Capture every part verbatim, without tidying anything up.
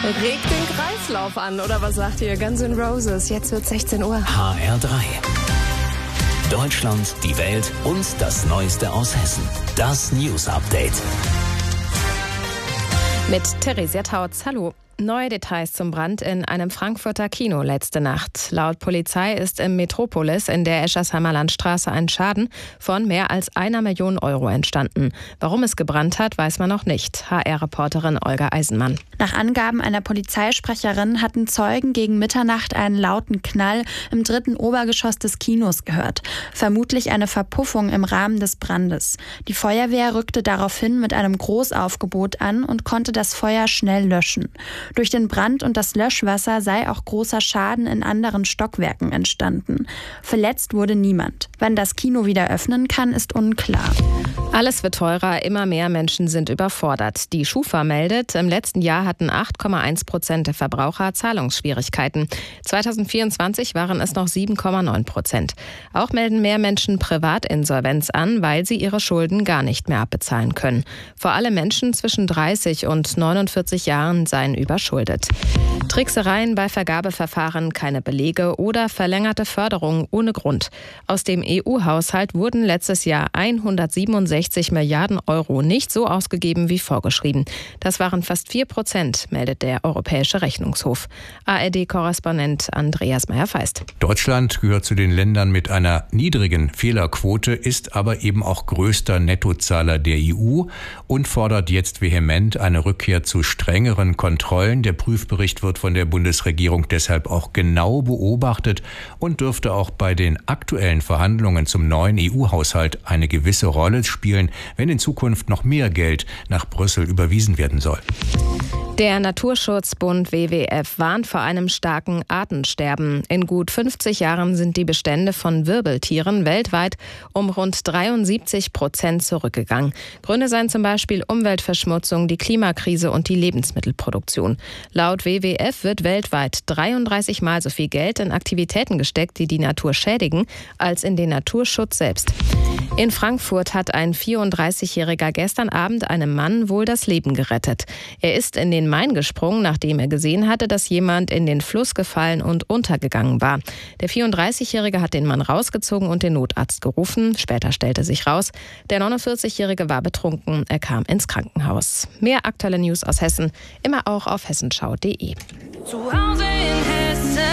Regt den Kreislauf an, oder was sagt ihr? Guns N' Roses, jetzt wird sechzehn Uhr. H R drei. Deutschland, die Welt und das Neueste aus Hessen. Das News Update. Mit Theresia Tautz, hallo. Neue Details zum Brand in einem Frankfurter Kino letzte Nacht. Laut Polizei ist im Metropolis in der Eschersheimer Landstraße ein Schaden von mehr als einer Million Euro entstanden. Warum es gebrannt hat, weiß man noch nicht. H R-Reporterin Olga Eisenmann. Nach Angaben einer Polizeisprecherin hatten Zeugen gegen Mitternacht einen lauten Knall im dritten Obergeschoss des Kinos gehört. Vermutlich eine Verpuffung im Rahmen des Brandes. Die Feuerwehr rückte daraufhin mit einem Großaufgebot an und konnte das Feuer schnell löschen. Durch den Brand und das Löschwasser sei auch großer Schaden in anderen Stockwerken entstanden. Verletzt wurde niemand. Wann das Kino wieder öffnen kann, ist unklar. Alles wird teurer, immer mehr Menschen sind überfordert. Die Schufa meldet, im letzten Jahr hatten acht Komma eins Prozent der Verbraucher Zahlungsschwierigkeiten. zweitausendvierundzwanzig waren es noch sieben Komma neun Prozent. Auch melden mehr Menschen Privatinsolvenz an, weil sie ihre Schulden gar nicht mehr abbezahlen können. Vor allem Menschen zwischen dreißig und neunundvierzig Jahren seien überschuldet. Tricksereien bei Vergabeverfahren, keine Belege oder verlängerte Förderung ohne Grund. Aus dem E U-Haushalt wurden letztes Jahr hundertsiebenundsechzig Milliarden Euro nicht so ausgegeben wie vorgeschrieben. Das waren fast vier Prozent, meldet der Europäische Rechnungshof. A R D-Korrespondent Andreas Meyer-Feist. Deutschland gehört zu den Ländern mit einer niedrigen Fehlerquote, ist aber eben auch größter Nettozahler der E U und fordert jetzt vehement eine Rückkehr zu strengeren Kontrollen. Der Prüfbericht wird von der Bundesregierung deshalb auch genau beobachtet und dürfte auch bei den aktuellen Verhandlungen zum neuen E U-Haushalt eine gewisse Rolle spielen, wenn in Zukunft noch mehr Geld nach Brüssel überwiesen werden soll. Der Naturschutzbund W W F warnt vor einem starken Artensterben. In gut fünfzig Jahren sind die Bestände von Wirbeltieren weltweit um rund dreiundsiebzig Prozent zurückgegangen. Gründe seien zum Beispiel Umweltverschmutzung, die Klimakrise und die Lebensmittelproduktion. Laut W W F wird weltweit dreiunddreißig Mal so viel Geld in Aktivitäten gesteckt, die die Natur schädigen, als in den Naturschutz selbst. In Frankfurt hat ein vierunddreißigjähriger gestern Abend einem Mann wohl das Leben gerettet. Er ist in den Main gesprungen, nachdem er gesehen hatte, dass jemand in den Fluss gefallen und untergegangen war. Der vierunddreißigjährige hat den Mann rausgezogen und den Notarzt gerufen. Später stellte sich raus, der neunundvierzigjährige war betrunken. Er kam ins Krankenhaus. Mehr aktuelle News aus Hessen, immer auch auf hessenschau punkt de. Zu Hause in Hessen.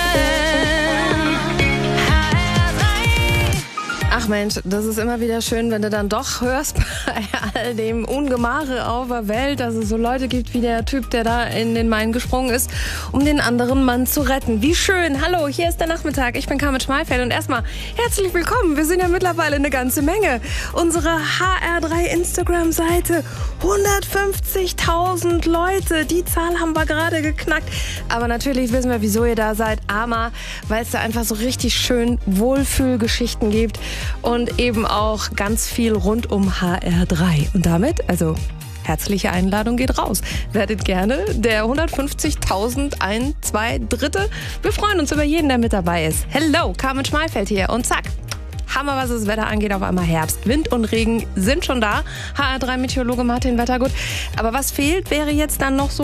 Ach Mensch, das ist immer wieder schön, wenn du dann doch hörst bei all dem Ungemache auf der Welt, dass es so Leute gibt wie der Typ, der da in den Main gesprungen ist, um den anderen Mann zu retten. Wie schön. Hallo, hier ist der Nachmittag. Ich bin Carmen Schmalfeld und erstmal herzlich willkommen. Wir sind ja mittlerweile eine ganze Menge. Unsere H R drei Instagram-Seite, hundertfünfzigtausend Leute. Die Zahl haben wir gerade geknackt. Aber natürlich wissen wir, wieso ihr da seid. Armer, weil es da einfach so richtig schön Wohlfühlgeschichten gibt. Und eben auch ganz viel rund um H R drei. Und damit, also herzliche Einladung geht raus. Werdet gerne der hundertfünfzigtausend ein, zwei Dritte. Wir freuen uns über jeden, der mit dabei ist. Hello, Carmen Schmalfeld hier und zack. Hammer, was das Wetter angeht, auf einmal Herbst. Wind und Regen sind schon da. H R drei Meteorologe Martin Wettergut. Aber was fehlt, wäre jetzt dann noch so